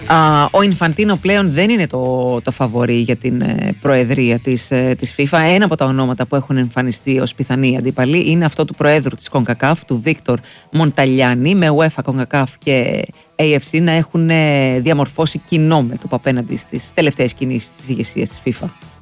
Ο Ινφαντίνο πλέον δεν είναι το φαβορί για την προεδρία της FIFA. Ένα από τα ονόματα που έχουν εμφανιστεί ως πιθανή αντίπαλοι είναι αυτό του προέδρου της CONCACAF, του Βίκτορ Μονταλιάνι, με UEFA, CONCACAF και AFC να έχουν διαμορφώσει κοινό μέτωπο απέναντι στις τελευταίες κινήσεις της ηγεσίας της FIFA.